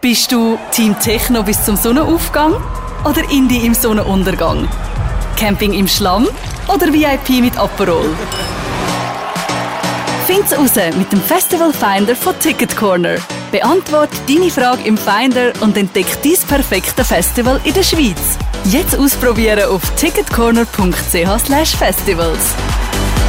Bist du Team Techno bis zum Sonnenaufgang oder Indie im Sonnenuntergang? Camping im Schlamm oder VIP mit Aperol? Find's raus mit dem Festival Finder von Ticket Corner. Beantworte deine Frage im Finder und entdeck dein perfekte Festival in der Schweiz. Jetzt ausprobieren auf ticketcorner.ch/festivals.